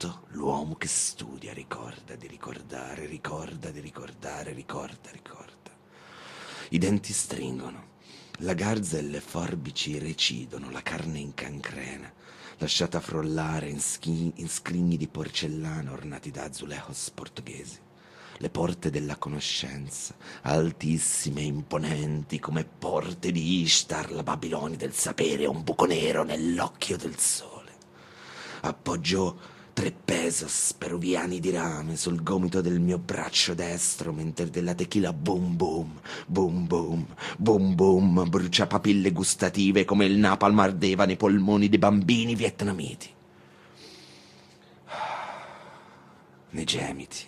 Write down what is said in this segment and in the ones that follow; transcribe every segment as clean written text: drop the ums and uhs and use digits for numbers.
l'uomo che studia ricorda di ricordare, ricorda di ricordare, ricorda. I denti stringono, la garza e le forbici recidono, la carne incancrena, lasciata frollare in scrigni di porcellana ornati da azulejos portoghesi. Le porte della conoscenza, altissime e imponenti come porte di Ishtar, la Babilonia del sapere, un buco nero nell'occhio del sole. Appoggiò 3 pesos peruviani di rame sul gomito del mio braccio destro mentre della tequila boom boom, boom boom, boom boom brucia papille gustative come il napalm ardeva nei polmoni dei bambini vietnamiti. Nei gemiti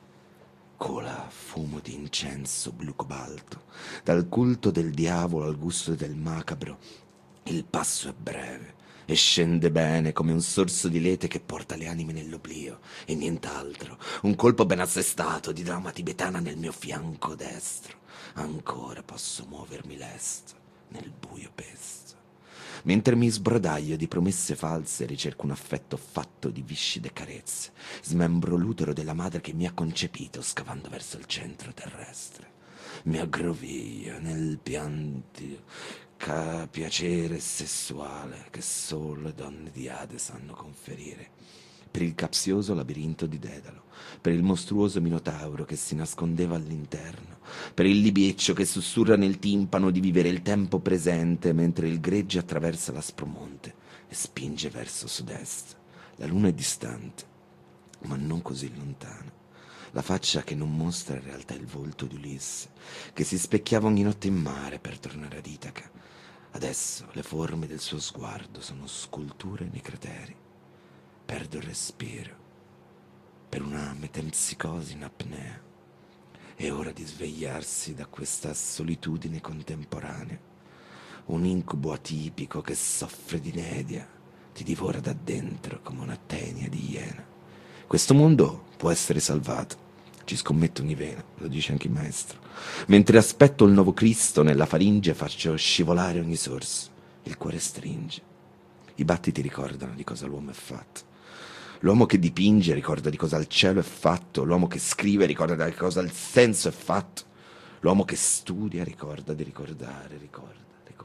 cola fumo di incenso blu cobalto, dal culto del diavolo al gusto del macabro. Il passo è breve e scende bene come un sorso di lete che porta le anime nell'oblio e nient'altro. Un colpo ben assestato di dramma tibetana nel mio fianco destro. Ancora posso muovermi lesto nel buio pesto. Mentre mi sbrodaglio di promesse false e ricerco un affetto fatto di viscide carezze, smembro l'utero della madre che mi ha concepito scavando verso il centro terrestre. Mi aggroviglio nel pianto piacere sessuale che solo le donne di Ade sanno conferire. Per il capzioso labirinto di Dedalo, per il mostruoso minotauro che si nascondeva all'interno, per il libeccio che sussurra nel timpano di vivere il tempo presente mentre il gregge attraversa l'aspromonte e spinge verso sud-est. La luna è distante, ma non così lontana. La faccia che non mostra in realtà il volto di Ulisse, che si specchiava ogni notte in mare per tornare ad Itaca. Adesso le forme del suo sguardo sono sculture nei crateri. Perdo il respiro per una metempsicosi in apnea. È ora di svegliarsi da questa solitudine contemporanea. Un incubo atipico che soffre di inedia ti divora da dentro come una tenia di iena. Questo mondo può essere salvato. Ci scommetto ogni vena, lo dice anche il maestro. Mentre aspetto il nuovo Cristo nella faringe faccio scivolare ogni sorso. Il cuore stringe. I battiti ricordano di cosa l'uomo è fatto. L'uomo che dipinge ricorda di cosa il cielo è fatto. L'uomo che scrive ricorda di cosa il senso è fatto. L'uomo che studia ricorda di ricordare, ricorda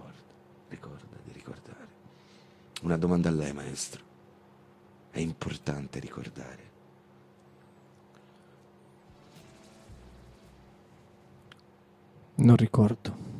di ricordare. Una domanda a lei, maestro. È importante ricordare? Non ricordo.